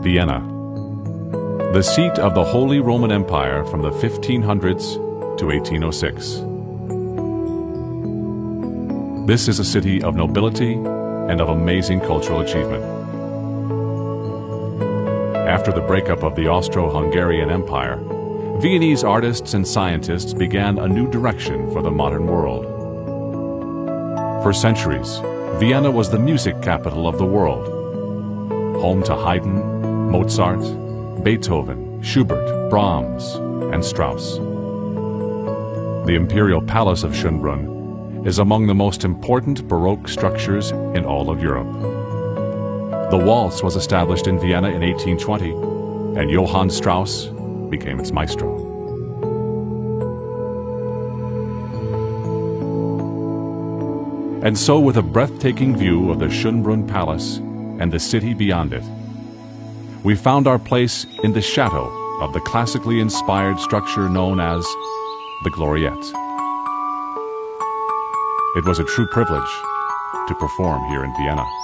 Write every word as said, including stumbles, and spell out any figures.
Vienna, the seat of the Holy Roman Empire from the fifteen hundreds to eighteen oh six. This is a city of nobility and of amazing cultural achievement. After the breakup of the Austro-Hungarian Empire, Viennese artists and scientists began a new direction for the modern world. For centuries, Vienna was the music capital of the world, home to Haydn, Mozart, Beethoven, Schubert, Brahms, and Strauss. The Imperial Palace of Schönbrunn is among the most important Baroque structures in all of Europe. The waltz was established in Vienna in eighteen twenty, and Johann Strauss became its maestro. And so, with a breathtaking view of the Schönbrunn Palace and the city beyond it, we found our place in the shadow of the classically inspired structure known as the Gloriette. It was a true privilege to perform here in Vienna.